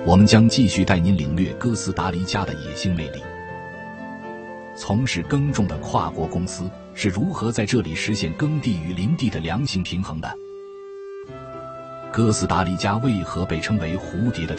我们将继续带您领略哥斯达黎加的野性魅力。从事耕种的跨国公司是如何在这里实现耕地与林地的良性平衡的？哥斯达黎加为何被称为蝴蝶的